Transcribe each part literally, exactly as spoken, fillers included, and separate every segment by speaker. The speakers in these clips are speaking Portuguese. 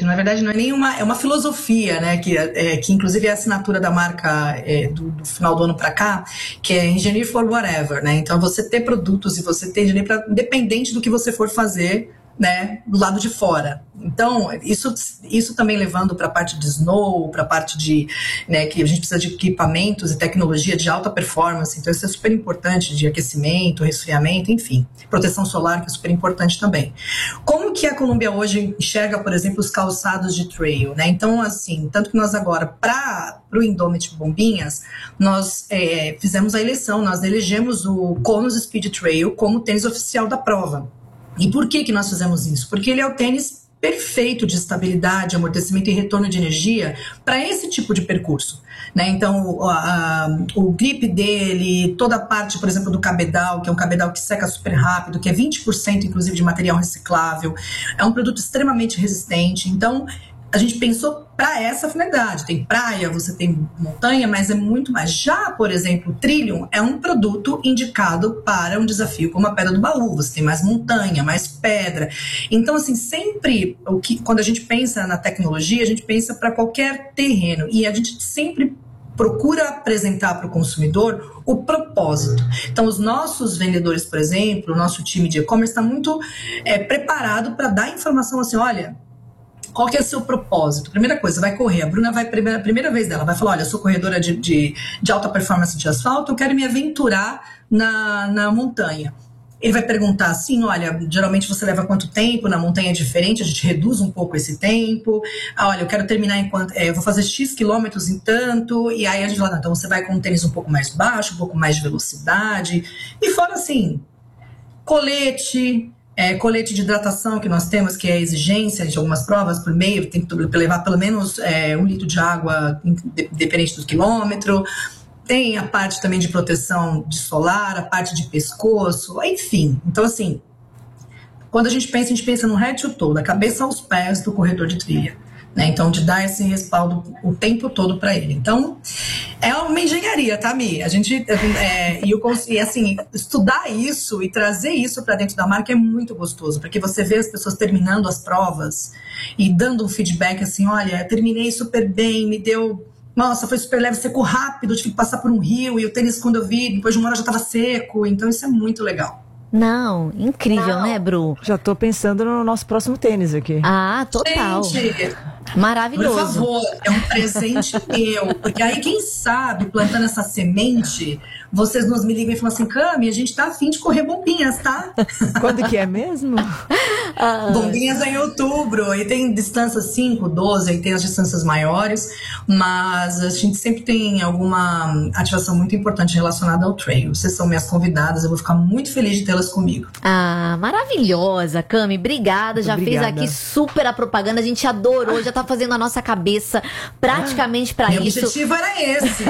Speaker 1: que na verdade não é nenhuma, é uma filosofia, né, que, é, que inclusive é a assinatura da marca é, do, do final do ano para cá, que é Engineer for Whatever, né, então você ter produtos e você ter engenharia pra, independente do que você for fazer, né, do lado de fora. Então, isso, isso também levando para a parte de snow, para a parte de, né, que a gente precisa de equipamentos e tecnologia de alta performance, então isso é super importante, de aquecimento, resfriamento, enfim, proteção solar, que é super importante também. Como que a Columbia hoje enxerga, por exemplo, os calçados de trail, né? Então, assim, tanto que nós agora, para o Indomit Bombinhas, nós é, fizemos a eleição, nós elegemos o Conos Speed Trail como tênis oficial da prova. E por que que nós fizemos isso? Porque ele é o tênis perfeito de estabilidade, amortecimento e retorno de energia para esse tipo de percurso, né? Então, a, a, o grip dele, toda a parte, por exemplo, do cabedal, que é um cabedal que seca super rápido, que é vinte por cento inclusive de material reciclável, é um produto extremamente resistente. Então, a gente pensou para essa finalidade. Tem praia, você tem montanha, mas é muito mais. Já, por exemplo, o Trillium é um produto indicado para um desafio como a Pedra do Baú. Você tem mais montanha, mais pedra. Então, assim, sempre, o que, quando a gente pensa na tecnologia, a gente pensa para qualquer terreno. E a gente sempre procura apresentar para o consumidor o propósito. Então, os nossos vendedores, por exemplo, o nosso time de e-commerce está muito é, preparado para dar informação assim, olha, qual que é o seu propósito? Primeira coisa, vai correr. A Bruna vai, primeira, primeira vez dela, vai falar, olha, eu sou corredora de, de, de alta performance de asfalto, eu quero me aventurar na, na montanha. Ele vai perguntar assim, olha, geralmente você leva quanto tempo? Na montanha é diferente, a gente reduz um pouco esse tempo. Ah, olha, eu quero terminar em quanto... É, eu vou fazer X quilômetros em tanto, e aí a gente fala, não, então você vai com um tênis um pouco mais baixo, um pouco mais de velocidade. E fora assim, colete... É, colete de hidratação que nós temos, que é a exigência de algumas provas por meio, tem que levar pelo menos é, um litro de água, dependente do quilômetro. Tem a parte também de proteção de solar, a parte de pescoço, enfim. Então, assim, quando a gente pensa, a gente pensa no head to toe, da cabeça aos pés do corredor de trilha, né? Então, de dar esse respaldo o tempo todo para ele. Então, é uma engenharia, tá, Mi? A gente, é, e, eu, e assim, estudar isso e trazer isso para dentro da marca é muito gostoso, porque você vê as pessoas terminando as provas e dando um feedback assim, olha, terminei super bem, me deu... Nossa, foi super leve, secou rápido, tive que passar por um rio e o tênis, quando eu vi, depois de uma hora já estava seco. Então, isso é muito legal.
Speaker 2: Não, incrível, Não. né, Bru?
Speaker 3: Já tô pensando no nosso próximo tênis aqui.
Speaker 2: Ah, total.
Speaker 1: Gente,
Speaker 2: maravilhoso.
Speaker 1: Por favor, é um presente meu. Porque aí, quem sabe, plantando essa semente, vocês nos me ligam e falam assim, Cami, a gente tá afim de correr bombinhas, tá?
Speaker 3: Quando que é mesmo?
Speaker 1: Ah. Bombinhas é em outubro. E tem distâncias cinco, doze, aí tem as distâncias maiores. Mas a gente sempre tem alguma ativação muito importante relacionada ao trail. Vocês são minhas convidadas, eu vou ficar muito feliz de tê-las comigo.
Speaker 2: Ah, maravilhosa, Cami. Obrigada.
Speaker 3: Muito
Speaker 2: já
Speaker 3: obrigada.
Speaker 2: fez aqui super a propaganda. A gente adorou, já tá fazendo a nossa cabeça praticamente pra
Speaker 1: Meu
Speaker 2: isso.
Speaker 1: Meu objetivo era esse,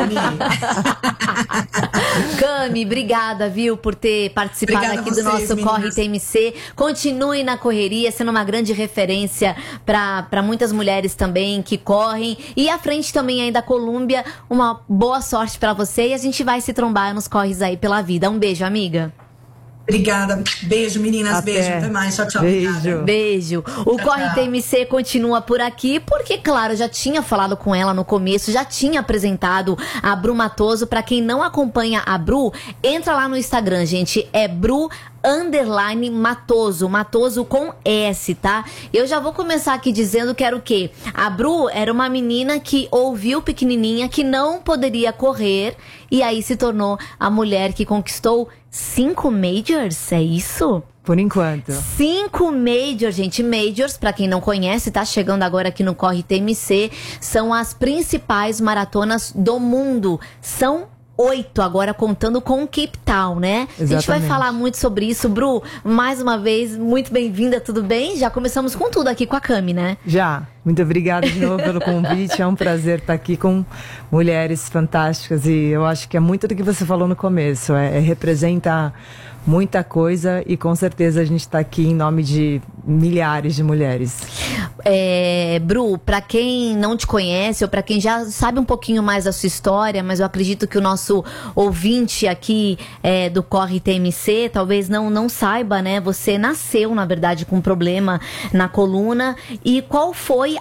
Speaker 2: Cami, obrigada, viu, por ter participado
Speaker 1: obrigada
Speaker 2: aqui
Speaker 1: vocês,
Speaker 2: do nosso
Speaker 1: meninas.
Speaker 2: Corre T M C. Continue na correria, sendo uma grande referência pra, pra muitas mulheres também que correm. E à frente também aí da Columbia, uma boa sorte pra você. E a gente vai se trombar nos corres aí pela vida. Um beijo, amiga.
Speaker 1: Obrigada. Beijo, meninas.
Speaker 3: Até.
Speaker 1: Beijo. Até mais. Tchau, tchau.
Speaker 3: Beijo.
Speaker 1: Obrigada.
Speaker 2: Beijo. O Corre T M C continua por aqui, porque, claro, eu já tinha falado com ela no começo, já tinha apresentado a Bru Matoso. Pra quem não acompanha a Bru, entra lá no Instagram, gente. É Bru underline Matoso, Matoso com S, tá? Eu já vou começar aqui dizendo que era o quê? A Bru era uma menina que ouviu pequenininha que não poderia correr e aí se tornou a mulher que conquistou cinco majors, é isso?
Speaker 3: Por enquanto.
Speaker 2: Cinco majors, gente. Majors, pra quem não conhece, tá chegando agora aqui no Corre T M C, são as principais maratonas do mundo. São oito agora, contando com Cape Town, né?
Speaker 3: Exatamente.
Speaker 2: A gente vai falar muito sobre isso. Bru, mais uma vez, muito bem-vinda, tudo bem? Já começamos com tudo aqui com a Cami, né?
Speaker 3: Já. Muito obrigada de novo pelo convite. É um prazer estar aqui com mulheres fantásticas. E eu acho que é muito do que você falou no começo. É, é representa muita coisa e com certeza a gente está aqui em nome de milhares de mulheres.
Speaker 2: É, Bru, pra quem não te conhece ou pra quem já sabe um pouquinho mais da sua história, mas eu acredito que o nosso ouvinte aqui é, do Corre T M C talvez não, não saiba, né? Você nasceu, na verdade, com um problema na coluna. E qual foi